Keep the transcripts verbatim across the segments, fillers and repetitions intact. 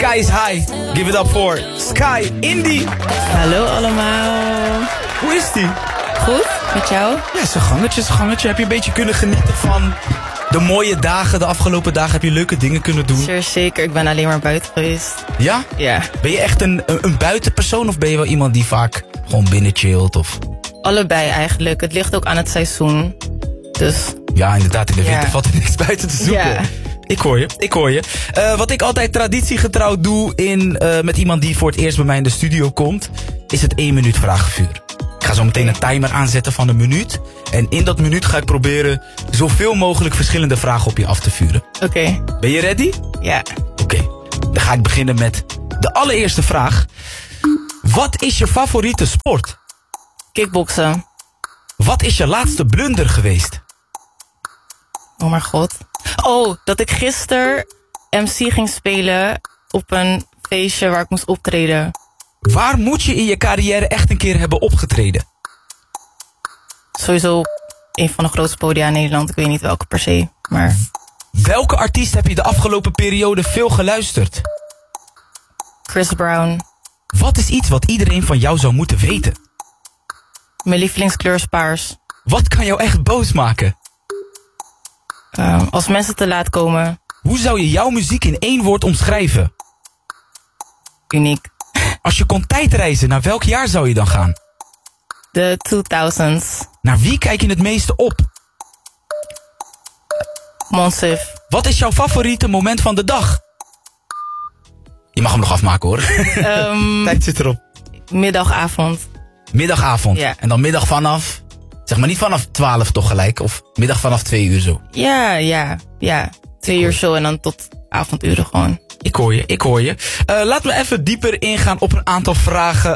Sky is high. Give it up for Sky Indie. Hallo allemaal. Hoe is die? Goed, met jou? Ja, zijn gangetje, zijn gangetje. Heb je een beetje kunnen genieten van de mooie dagen, de afgelopen dagen? Heb je leuke dingen kunnen doen? Zeer zeker, ik ben alleen maar buiten geweest. Ja? Ja. Ben je echt een, een, een buitenpersoon of ben je wel iemand die vaak gewoon binnen chillt? Of? Allebei eigenlijk. Het ligt ook aan het seizoen. Dus... Ja, inderdaad. In de winter ja. valt er niks buiten te zoeken. Ja. Ik hoor je, ik hoor je. Uh, wat ik altijd traditiegetrouw doe in, uh, met iemand die voor het eerst bij mij in de studio komt, is het één minuut vragenvuur. Ik ga zo meteen een timer aanzetten van een minuut. En in dat minuut ga ik proberen zoveel mogelijk verschillende vragen op je af te vuren. Oké. Okay. Ben je ready? Ja. Oké, okay. Dan ga ik beginnen met de allereerste vraag. Wat is je favoriete sport? Kickboksen. Wat is je laatste blunder geweest? Oh mijn god. Oh, dat ik gisteren M C ging spelen op een feestje waar ik moest optreden. Waar moet je in je carrière echt een keer hebben opgetreden? Sowieso een van de grootste podia in Nederland. Ik weet niet welke per se, maar... Welke artiest heb je de afgelopen periode veel geluisterd? Chris Brown. Wat is iets wat iedereen van jou zou moeten weten? Mijn lievelingskleur is paars. Wat kan jou echt boos maken? Uh, als mensen te laat komen. Hoe zou je jouw muziek in één woord omschrijven? Uniek. Als je kon tijdreizen, naar welk jaar zou je dan gaan? De tweeduizends. Naar wie kijk je het meeste op? Monsif. Wat is jouw favoriete moment van de dag? Je mag hem nog afmaken hoor. Um, Tijd zit erop. Middagavond. Middagavond. Ja. En dan middag vanaf... Zeg maar niet vanaf twaalf toch gelijk? Of middag vanaf twee uur zo? Ja, ja, ja. Twee uur zo en dan tot avonduren gewoon. Ik hoor je, ik hoor je. Uh, laten we even dieper ingaan op een aantal vragen.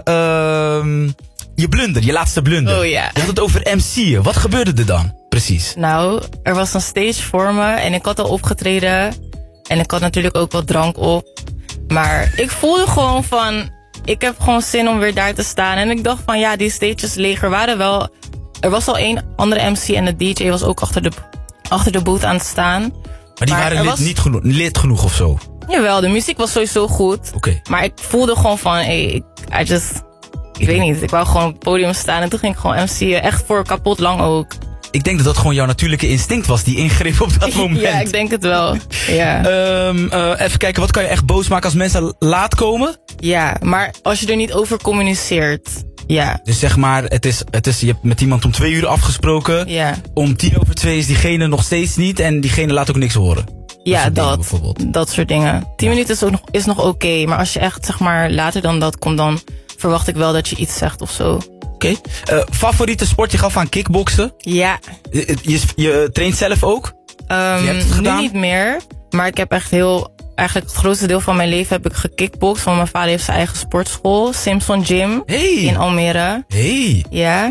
Uh, je blunder, je laatste blunder. Oh ja. Je had het over M C'en. Wat gebeurde er dan precies? Nou, er was een stage voor me en ik had al opgetreden. En ik had natuurlijk ook wat drank op. Maar ik voelde gewoon van... Ik heb gewoon zin om weer daar te staan. En ik dacht van ja, die stages leger waren wel... Er was al één andere M C en de D J was ook achter de, achter de booth aan het staan. Maar die maar waren lid, was... niet geno- lid genoeg of zo? Jawel, de muziek was sowieso goed. Okay. Maar ik voelde gewoon van, hey, ik, I just, ik, ik weet niet, ik wou gewoon op het podium staan en toen ging ik gewoon M C'en. Echt voor kapot lang ook. Ik denk dat dat gewoon jouw natuurlijke instinct was, die ingreep op dat moment. Ja, ik denk het wel. Ja. um, uh, even kijken, wat kan je echt boos maken als mensen laat komen? Ja, maar als je er niet over communiceert. Ja. Dus zeg maar, het is, het is, je hebt met iemand om twee uur afgesproken. Ja. Om tien over twee is diegene nog steeds niet en diegene laat ook niks horen. Ja, dat. Dat, dat soort dingen. Tien ja. minuten is, ook nog, is nog oké, okay, maar als je echt zeg maar later dan dat komt, dan verwacht ik wel dat je iets zegt of zo. Oké. Okay. Uh, favoriete sport? Je gaf aan kickboksen. Ja. Je, je, je traint zelf ook? Um, je hebt het gedaan? Nu niet meer, maar ik heb echt heel... Eigenlijk het grootste deel van mijn leven heb ik gekickboxd. Want mijn vader heeft zijn eigen sportschool. Simpson Gym. Hey. In Almere. Hey. Ja.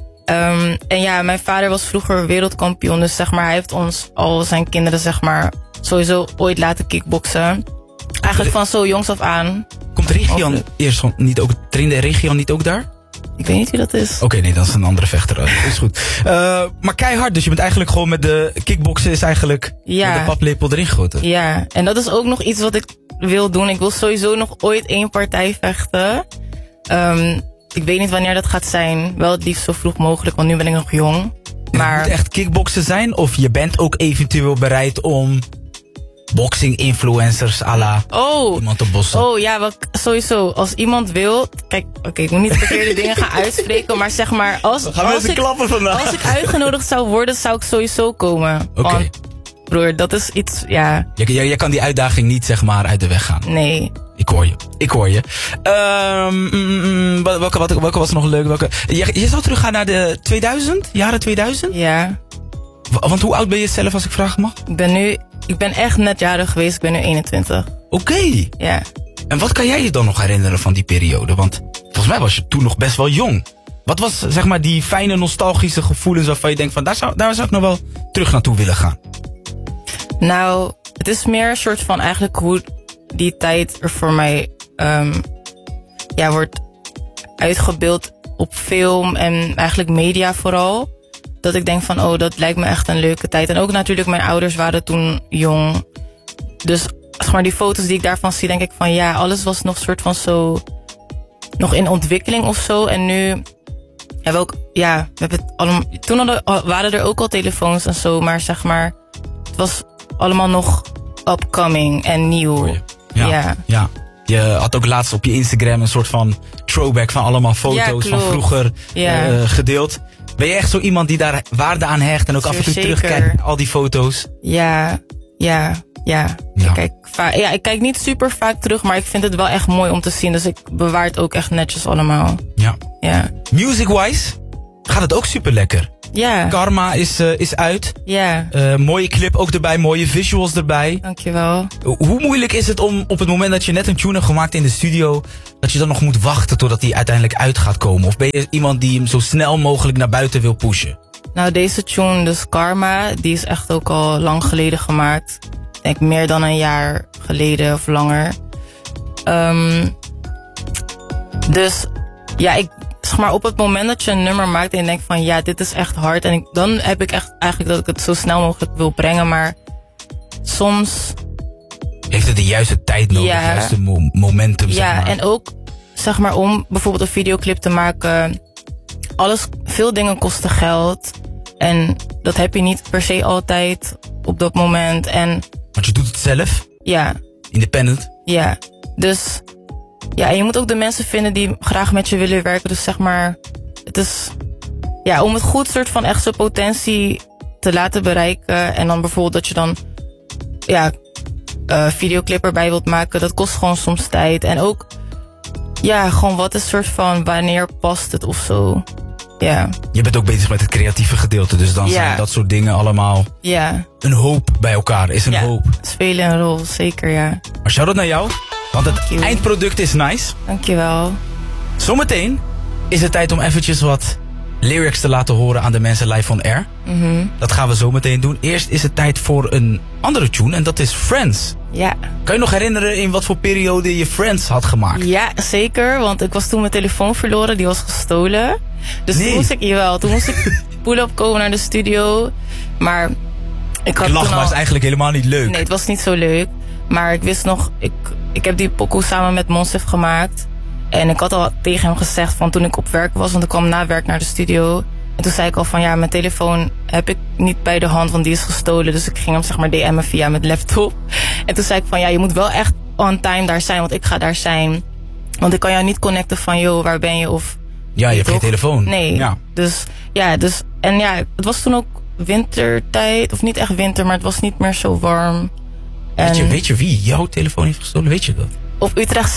Um, en ja, mijn vader was vroeger wereldkampioen. Dus zeg maar, hij heeft ons al zijn kinderen zeg maar sowieso ooit laten kickboksen. Eigenlijk van zo jongs af aan. Komt Region eerst niet ook, trainde Region niet ook daar? Ik weet niet wie dat is. Oké, okay, nee, dat is een andere vechter. Dat is goed. Uh, maar keihard, dus je bent eigenlijk gewoon met de kickboksen is eigenlijk ja. met de paplepel erin gegoten. Ja, en dat is ook nog iets wat ik wil doen. Ik wil sowieso nog ooit één partij vechten. Um, ik weet niet wanneer dat gaat zijn. Wel het liefst zo vroeg mogelijk, want nu ben ik nog jong. Maar het moet echt kickboksen zijn? Of je bent ook eventueel bereid om boxing influencers à la oh, iemand te bossen? Oh ja, wat, sowieso. Als iemand wil... Kijk, oké, okay, ik moet niet verkeerde dingen gaan uitspreken. Maar zeg maar, als, gaan als, ik, klappen vandaag. als ik uitgenodigd zou worden, zou ik sowieso komen. Oké. Okay. Broer, dat is iets, ja... Jij, jij, jij kan die uitdaging niet, zeg maar, uit de weg gaan. Nee. Ik hoor je, ik hoor je. Um, mm, welke, welke, welke was nog leuk? Welke? Je, je zou teruggaan naar de tweeduizend? Jaren tweeduizend? Ja. W- want hoe oud ben je zelf, als ik vragen mag? Ik ben nu... Ik ben echt net jarig geweest, ik ben nu eenentwintig. Oké. Okay. Ja. En wat kan jij je dan nog herinneren van die periode? Want volgens mij was je toen nog best wel jong. Wat was, zeg maar, die fijne nostalgische gevoelens waarvan je denkt van, daar zou, daar zou ik nog wel terug naartoe willen gaan? Nou, het is meer een soort van eigenlijk hoe die tijd er voor mij um, ja, wordt uitgebeeld op film en eigenlijk media vooral. Dat ik denk van, oh, dat lijkt me echt een leuke tijd. En ook natuurlijk, mijn ouders waren toen jong. Dus zeg maar, die foto's die ik daarvan zie, denk ik van ja, alles was nog soort van zo, nog in ontwikkeling of zo. En nu hebben we ook, ja, we hebben het allemaal, toen hadden, waren er ook al telefoons en zo, maar zeg maar, het was allemaal nog upcoming en nieuw. Ja, ja. ja. Je had ook laatst op je Instagram een soort van throwback van allemaal foto's ja, van vroeger ja. uh, gedeeld. Ben je echt zo iemand die daar waarde aan hecht en ook af en toe Zeker. terugkijkt naar al die foto's? Ja, ja, ja. Ja. Ik kijk va- ja, ik kijk niet super vaak terug, maar ik vind het wel echt mooi om te zien. Dus ik bewaar het ook echt netjes allemaal. Ja. Ja. Music-wise gaat het ook super lekker. Ja. Karma is, uh, is uit. Ja. Uh, mooie clip ook erbij, mooie visuals erbij. Dankjewel. Hoe moeilijk is het om op het moment dat je net een tune hebt gemaakt in de studio, dat je dan nog moet wachten totdat die uiteindelijk uit gaat komen? Of ben je iemand die hem zo snel mogelijk naar buiten wil pushen? Nou, deze tune, dus Karma, die is echt ook al lang geleden gemaakt. Ik denk meer dan een jaar geleden of langer. Um, dus ja, ik, zeg maar, op het moment dat je een nummer maakt en je denkt van ja, dit is echt hard. En ik, dan heb ik echt eigenlijk dat ik het zo snel mogelijk wil brengen. Maar soms heeft het de juiste tijd nodig, ja, het juiste mo- momentum, zeg ja, maar. en ook, zeg maar, om bijvoorbeeld een videoclip te maken. Alles, veel dingen kosten geld. En dat heb je niet per se altijd op dat moment. En Want je doet het zelf, ja, independent. ja. Dus ja, en je moet ook de mensen vinden die graag met je willen werken. Dus zeg maar, het is, ja, om het goed soort van echt zijn potentie te laten bereiken. En dan bijvoorbeeld dat je dan, ja, uh, videoclip erbij wilt maken. Dat kost gewoon soms tijd. En ook, ja, gewoon wat is soort van, wanneer past het of zo. Ja. Je bent ook bezig met het creatieve gedeelte, dus dan Ja. zijn dat soort dingen allemaal Ja. een hoop bij elkaar, is een ja. hoop. Spelen een rol, zeker, ja. Maar shout-out naar jou, want het Dankjewel. eindproduct is nice. Dankjewel. Zometeen is het tijd om eventjes wat lyrics te laten horen aan de mensen live on air. Mm-hmm. Dat gaan we zo meteen doen. Eerst is het tijd voor een andere tune en dat is Friends. Ja. Kan je nog herinneren in wat voor periode je Friends had gemaakt? Ja, zeker. Want ik was toen mijn telefoon verloren. Die was gestolen. Dus Nee. toen moest ik, jawel, toen moest ik pull-up komen naar de studio. Maar ik had Ik lach, toen maar al... het is eigenlijk helemaal niet leuk. Nee, het was niet zo leuk. Maar ik wist nog, ik, ik heb die pokoe samen met Monsef gemaakt. En ik had al tegen hem gezegd van toen ik op werk was, want ik kwam na werk naar de studio. En toen zei ik al van ja, mijn telefoon heb ik niet bij de hand, want die is gestolen. Dus ik ging hem zeg maar D M'en via mijn laptop. En toen zei ik van ja, je moet wel echt on time daar zijn, want ik ga daar zijn. Want ik kan jou niet connecten van joh, waar ben je? Of Ja, je hebt toch? geen telefoon. Nee. Ja. Dus ja, dus en ja, het was toen ook wintertijd. Of niet echt winter, maar het was niet meer zo warm. Weet, je, En weet je wie jouw telefoon heeft gestolen? Weet je dat? op Utrecht